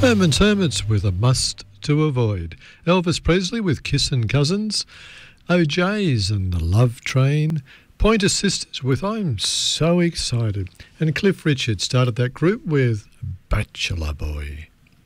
Herman's Hermits with A Must to Avoid. Elvis Presley with Kissin' Cousins. O'Jays and The Love Train. Pointer Sisters with I'm So Excited. And Cliff Richard started that group with Bachelor Boy.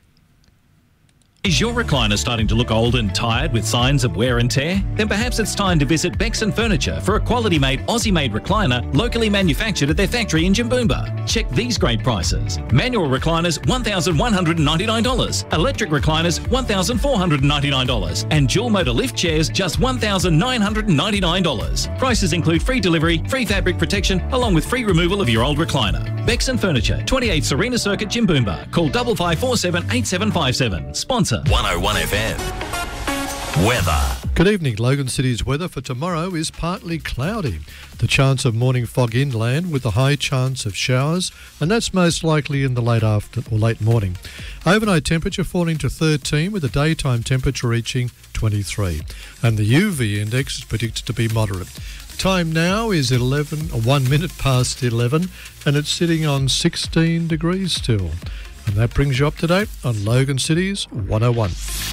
Is your recliner starting to look old and tired with signs of wear and tear? Then perhaps it's time to visit Bexon Furniture for a quality-made, Aussie-made recliner locally manufactured at their factory in Jimboomba. Check these great prices. Manual recliners, $1,199. Electric recliners, $1,499. And dual motor lift chairs, just $1,999. Prices include free delivery, free fabric protection, along with free removal of your old recliner. Bexon Furniture, 28 Serena Circuit, Jimboomba. Call 5547 8757. Sponsor 101 FM. Weather. Good evening. Logan City's weather for tomorrow is partly cloudy. The chance of morning fog inland with a high chance of showers, and that's most likely in the late morning. Overnight temperature falling to 13 with the daytime temperature reaching 23. And the UV index is predicted to be moderate. Time now is 1 minute past 11, and it's sitting on 16 degrees still. And that brings you up to date on Logan City's 101.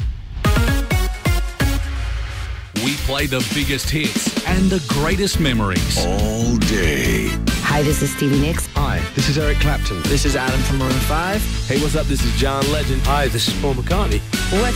We play the biggest hits and the greatest memories All day. Hi, this is Stevie Nicks. Hi, this is Eric Clapton. This is Adam from Maroon 5. Hey, what's up? This is John Legend. Hi, this is Paul McCartney.